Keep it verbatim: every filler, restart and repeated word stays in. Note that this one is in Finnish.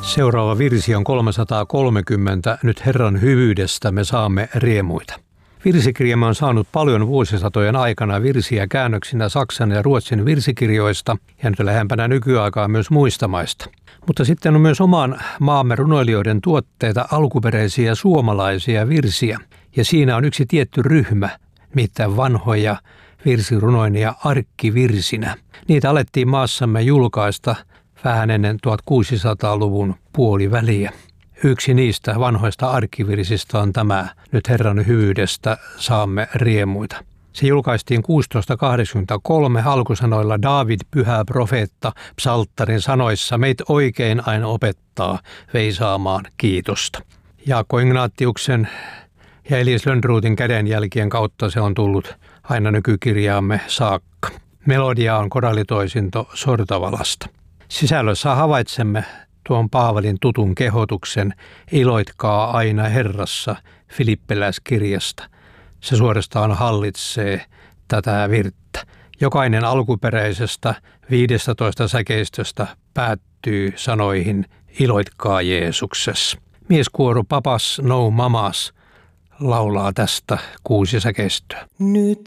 Seuraava virsi on kolmesataakolmekymmentä. Nyt Herran hyvyydestä me saamme riemuita. Virsikirjamme on saanut paljon vuosisatojen aikana virsiä käännöksinä Saksan ja Ruotsin virsikirjoista ja nyt lähempänä nykyaikaa myös muista maista. Mutta sitten on myös oman maamme runoilijoiden tuotteita, alkuperäisiä suomalaisia virsiä. Ja siinä on yksi tietty ryhmä, nimittäin vanhoja virsirunoinia arkkivirsinä. Niitä alettiin maassamme julkaista vähän ennen tuhatkuusisataaluvun puoliväliä. Yksi niistä vanhoista arkkivirsistä on tämä Nyt Herran hyvyydestä saamme riemuita. Se julkaistiin kuusitoista kahdeksankymmentäkolme alkusanoilla Daavid, pyhä profeetta, psalttarin sanoissa meitä oikein aina opettaa veisaamaan kiitosta. Jaakko Ignatiuksen ja Elias Lönnrotin kädenjälkien kautta se on tullut aina nykykirjaamme saakka. Melodia on korallitoisinto Sortavalasta. Sisällössä havaitsemme tuon Paavalin tutun kehotuksen iloitkaa aina Herrassa Filippiläiskirjasta. Se suorastaan hallitsee tätä virttä. Jokainen alkuperäisestä viidestätoista säkeistöstä päättyy sanoihin iloitkaa Jeesuksessa. Mieskuoro Papas No Mamas laulaa tästä kuusi säkeistöä. Nyt